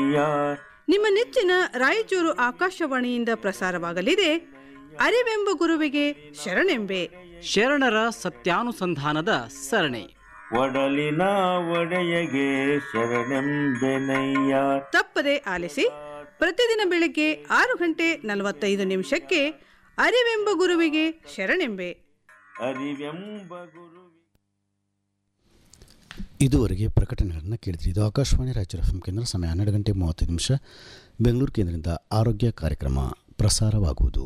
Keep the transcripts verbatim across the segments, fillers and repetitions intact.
ನಿಮ್ಮ ನೆಚ್ಚಿನ ರಾಯಚೂರು ಆಕಾಶವಾಣಿಯಿಂದ ಪ್ರಸಾರವಾಗಲಿದೆ ಅರಿವೆಂಬ ಗುರುವಿಗೆ ಶರಣೆಂಬೆ. ಶರಣರ ಸತ್ಯಾನುಸಂಧಾನದ ಸರಣಿ. ಒಡಲಿನ ಒಡೆಯಗೆ ಶರಣೆಂಬೆನಯ್ಯ. ತಪ್ಪದೆ ಆಲಿಸಿ. ಪ್ರತಿದಿನ ಬೆಳಗ್ಗೆ ಆರು ಗಂಟೆ ನಲವತ್ತೈದು ನಿಮಿಷಕ್ಕೆ ಅರಿವೆಂಬ ಗುರುವಿಗೆ ಶರಣೆಂಬೆ. ಅರಿವೆಂಬ ಗುರು. ಇದುವರೆಗೆ ಪ್ರಕಟಣೆಗಳನ್ನು ಕೇಳಿದ್ರಿ. ಇದು ಆಕಾಶವಾಣಿ ರಾಯಚೂರು ಎಫ್ ಎಂ ಕೇಂದ್ರ. ಸಮಯ ಹನ್ನೆರಡು ಗಂಟೆ ಮೂವತ್ತೈದು ನಿಮಿಷ. ಬೆಂಗಳೂರು ಕೇಂದ್ರದಿಂದ ಆರೋಗ್ಯ ಕಾರ್ಯಕ್ರಮ ಪ್ರಸಾರವಾಗುವುದು.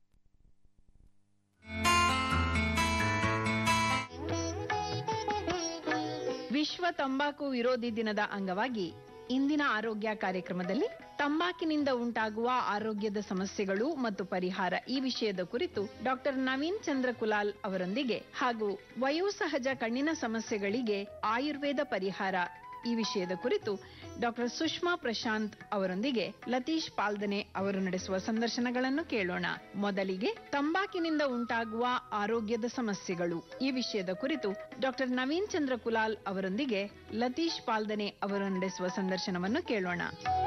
ವಿಶ್ವ ತಂಬಾಕು ವಿರೋಧಿ ದಿನದ ಅಂಗವಾಗಿ ಇಂದಿನ ಆರೋಗ್ಯ ಕಾರ್ಯಕ್ರಮದಲ್ಲಿ ತಂಬಾಕಿನಿಂದ ಉಂಟಾಗುವ ಆರೋಗ್ಯದ ಸಮಸ್ಯೆಗಳು ಮತ್ತು ಪರಿಹಾರ ಈ ವಿಷಯದ ಕುರಿತು ಡಾಕ್ಟರ್ ನವೀನ್ ಚಂದ್ರ ಕುಲಾಲ್ ಅವರೊಂದಿಗೆ ಹಾಗೂ ವಯೋಸಹಜ ಕಣ್ಣಿನ ಸಮಸ್ಯೆಗಳಿಗೆ ಆಯುರ್ವೇದ ಪರಿಹಾರ ಈ ವಿಷಯದ ಕುರಿತು ಡಾಕ್ಟರ್ ಸುಷ್ಮಾ ಪ್ರಶಾಂತ್ ಅವರೊಂದಿಗೆ ಲತೀಶ್ ಪಾಲ್ದನೆ ಅವರು ನಡೆಸುವ ಸಂದರ್ಶನಗಳನ್ನು ಕೇಳೋಣ. ಮೊದಲಿಗೆ ತಂಬಾಕಿನಿಂದ ಉಂಟಾಗುವ ಆರೋಗ್ಯದ ಸಮಸ್ಯೆಗಳು ಈ ವಿಷಯದ ಕುರಿತು ಡಾಕ್ಟರ್ ನವೀನ್ ಚಂದ್ರ ಕುಲಾಲ್ ಅವರೊಂದಿಗೆ ಲತೀಶ್ ಪಾಲ್ದನೆ ಅವರು ನಡೆಸುವ ಸಂದರ್ಶನವನ್ನು ಕೇಳೋಣ.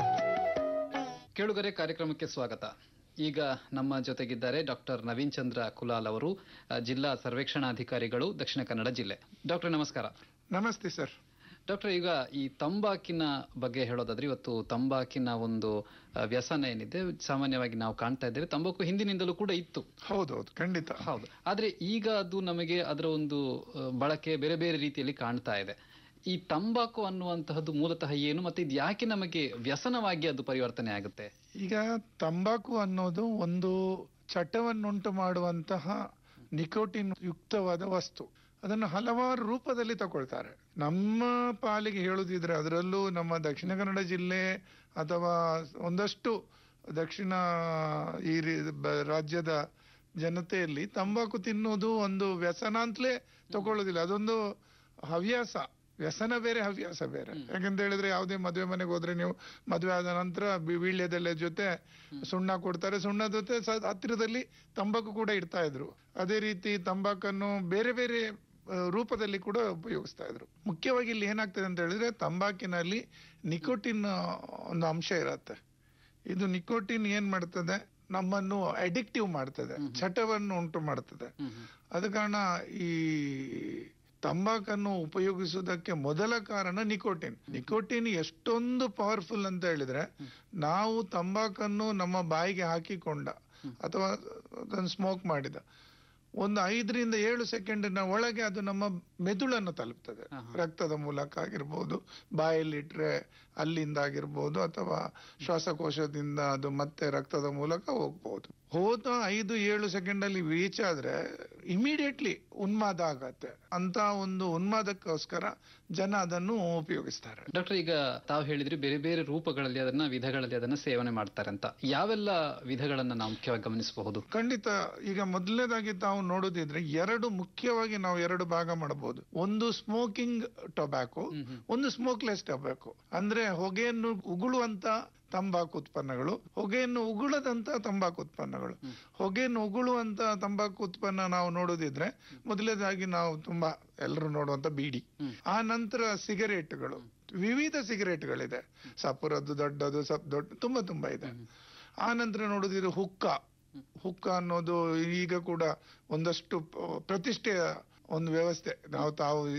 ಕೇಳುಗರೆ, ಕಾರ್ಯಕ್ರಮಕ್ಕೆ ಸ್ವಾಗತ. ಈಗ ನಮ್ಮ ಜೊತೆಗಿದ್ದಾರೆ ಡಾಕ್ಟರ್ ನವೀನ್ ಚಂದ್ರ ಕುಲಾಲ್ ಅವರು, ಜಿಲ್ಲಾ ಸರ್ವೇಕ್ಷಣಾಧಿಕಾರಿಗಳು, ದಕ್ಷಿಣ ಕನ್ನಡ ಜಿಲ್ಲೆ. ಡಾಕ್ಟರ್ ನಮಸ್ಕಾರ. ನಮಸ್ತೆ ಸರ್. ಡಾಕ್ಟರ್, ಈಗ ಈ ತಂಬಾಕಿನ ಬಗ್ಗೆ ಹೇಳೋದಾದ್ರೆ, ಇವತ್ತು ತಂಬಾಕಿನ ಒಂದು ವ್ಯಸನ ಏನಿದೆ ಸಾಮಾನ್ಯವಾಗಿ ನಾವು ಕಾಣ್ತಾ ಇದ್ದೇವೆ. ತಂಬಾಕು ಹಿಂದಿನಿಂದಲೂ ಕೂಡ ಇತ್ತು. ಹೌದೌದು, ಖಂಡಿತ ಹೌದು. ಆದ್ರೆ ಈಗ ಅದು ನಮಗೆ ಅದರ ಒಂದು ಬಳಕೆ ಬೇರೆ ಬೇರೆ ರೀತಿಯಲ್ಲಿ ಕಾಣ್ತಾ ಇದೆ. ಈ ತಂಬಾಕು ಅನ್ನುವಂತಹದ್ದು ಮೂಲತಃ ಏನು, ಮತ್ತೆ ಇದು ಯಾಕೆ ನಮಗೆ ವ್ಯಸನವಾಗಿ ಅದು ಪರಿವರ್ತನೆ ಆಗುತ್ತೆ? ಈಗ ತಂಬಾಕು ಅನ್ನೋದು ಒಂದು ಚಟವನ್ನುಂಟು ಮಾಡುವಂತಹ ನಿಕೋಟಿನ್ ಯುಕ್ತವಾದ ವಸ್ತು. ಅದನ್ನು ಹಲವಾರು ರೂಪದಲ್ಲಿ ತಗೊಳ್ತಾರೆ. ನಮ್ಮ ಪಾಲಿಗೆ ಹೇಳುದಿದ್ರೆ, ಅದರಲ್ಲೂ ನಮ್ಮ ದಕ್ಷಿಣ ಕನ್ನಡ ಜಿಲ್ಲೆ ಅಥವಾ ಒಂದಷ್ಟು ದಕ್ಷಿಣ ಈ ರಾಜ್ಯದ ಜನತೆಯಲ್ಲಿ ತಂಬಾಕು ತಿನ್ನೋದು ಒಂದು ವ್ಯಸನ ಅಂತಲೇ ತಗೊಳ್ಳೋದಿಲ್ಲ. ಅದೊಂದು ಹವ್ಯಾಸ. ವ್ಯಸನ ಬೇರೆ, ಹವ್ಯಾಸ ಬೇರೆ. ಯಾಕಂತ ಹೇಳಿದ್ರೆ, ಯಾವುದೇ ಮದುವೆ ಮನೆಗೆ ಹೋದ್ರೆ ನೀವು ಮದುವೆ ಆದ ನಂತರ ವೀಳ್ಯದೆಲೆ ಜೊತೆ ಸುಣ್ಣ ಕೊಡ್ತಾರೆ. ಸುಣ್ಣದ ಜೊತೆ ಹತ್ತಿರದಲ್ಲಿ ತಂಬಾಕು ಕೂಡ ಇಡ್ತಾ ಇದ್ರು. ಅದೇ ರೀತಿ ತಂಬಾಕನ್ನು ಬೇರೆ ಬೇರೆ ರೂಪದಲ್ಲಿ ಕೂಡ ಉಪಯೋಗಿಸ್ತಾ ಇದ್ರು. ಮುಖ್ಯವಾಗಿ ಇಲ್ಲಿ ಏನಾಗ್ತದೆ ಅಂತ ಹೇಳಿದ್ರೆ, ತಂಬಾಕಿನಲ್ಲಿ ನಿಕೋಟಿನ್ ಒಂದು ಅಂಶ ಇರತ್ತೆ. ಇದು ನಿಕೋಟಿನ್ ಏನ್ ಮಾಡ್ತದೆ, ನಮ್ಮನ್ನು ಅಡಿಕ್ಟಿವ್ ಮಾಡ್ತದೆ, ಚಟವನ್ನು ಉಂಟು ಮಾಡ್ತದೆ. ಆದ ಕಾರಣ ಈ ತಂಬಾಕನ್ನು ಉಪಯೋಗಿಸುವುದಕ್ಕೆ ಮೊದಲ ಕಾರಣ ನಿಕೋಟಿನ್. ನಿಕೋಟಿನ್ ಎಷ್ಟೊಂದು ಪವರ್ಫುಲ್ ಅಂತ ಹೇಳಿದ್ರೆ, ನಾವು ತಂಬಾಕನ್ನು ನಮ್ಮ ಬಾಯಿಗೆ ಹಾಕಿಕೊಂಡ ಅಥವಾ ಅದನ್ನು ಸ್ಮೋಕ್ ಮಾಡಿದ ಒಂದು ಐದರಿಂದ ಏಳು ಸೆಕೆಂಡಿನ ಒಳಗೆ ಅದು ನಮ್ಮ ಮೆದುಳನ್ನು ತಲುಪ್ತದೆ. ರಕ್ತದ ಮೂಲಕ ಆಗಿರ್ಬೋದು, ಬಾಯಲ್ಲಿಟ್ರೆ ಅಲ್ಲಿಂದ ಆಗಿರ್ಬೋದು, ಅಥವಾ ಶ್ವಾಸಕೋಶದಿಂದ ಅದು ಮತ್ತೆ ರಕ್ತದ ಮೂಲಕ ಹೋಗ್ಬಹುದು. ಹೋದ ಐದು ಏಳು ಸೆಕೆಂಡ್ ಅಲ್ಲಿ ರೀಚ್ ಆದ್ರೆ ಇಮಿಡಿಯೇಟ್ಲಿ ಉನ್ಮಾದ ಆಗತ್ತೆ. ಅಂತ ಒಂದು ಉನ್ಮಾದಕ್ಕೋಸ್ಕರ ಜನ ಅದನ್ನು ಉಪಯೋಗಿಸ್ತಾರೆ. ಡಾಕ್ಟರ್, ಈಗ ತಾವು ಹೇಳಿದ್ರಿ ಬೇರೆ ಬೇರೆ ರೂಪಗಳಲ್ಲಿ ಅದನ್ನ ವಿಧಗಳಲ್ಲಿ ಅದನ್ನ ಸೇವನೆ ಮಾಡ್ತಾರೆ ಅಂತ. ಯಾವೆಲ್ಲ ವಿಧಗಳನ್ನ ನಾವು ಮುಖ್ಯವಾಗಿ ಗಮನಿಸಬಹುದು? ಖಂಡಿತ. ಈಗ ಮೊದಲನೇದಾಗಿ ತಾವು ನೋಡೋದಿದ್ರೆ, ಎರಡು ಮುಖ್ಯವಾಗಿ ನಾವು ಎರಡು ಭಾಗ ಮಾಡಬಹುದು. ಒಂದು ಸ್ಮೋಕಿಂಗ್ ಟೊಬ್ಯಾಕೊ, ಒಂದು ಸ್ಮೋಕ್ಲೆಸ್ ಟೊಬ್ಯಾಕೊ. ಅಂದ್ರೆ ಹೊಗೆಯನ್ನು ಉಗುಳುವಂತ ತಂಬಾಕು ಉತ್ಪನ್ನಗಳು, ಹೊಗೆಯನ್ನು ಉಗುಳದಂತ ತಂಬಾಕು ಉತ್ಪನ್ನಗಳು. ಹೊಗೆಯನ್ನು ಉಗುಳುವಂತ ತಂಬಾಕು ಉತ್ಪನ್ನ ನಾವು ನೋಡೋದಿದ್ರೆ, ಮೊದಲನೇದಾಗಿ ನಾವು ತುಂಬಾ ಎಲ್ಲರೂ ನೋಡುವಂತ ಬೀಡಿ. ಆ ನಂತರ ಸಿಗರೇಟ್ಗಳು, ವಿವಿಧ ಸಿಗರೇಟ್ಗಳಿದೆ. ಸಪುರದ್ದು ದೊಡ್ಡದು, ಸಪ್ ದೊಡ್ಡ ತುಂಬಾ ತುಂಬಾ ಇದೆ. ಆ ನಂತರ ನೋಡೋದಿದ್ರೆ ಹುಕ್ಕ. ಹುಕ್ಕ ಅನ್ನೋದು ಈಗ ಕೂಡ ಒಂದಷ್ಟು ಪ್ರತಿಷ್ಠೆಯ ಒಂದು ವ್ಯವಸ್ಥೆ. ನಾವು ತಾವು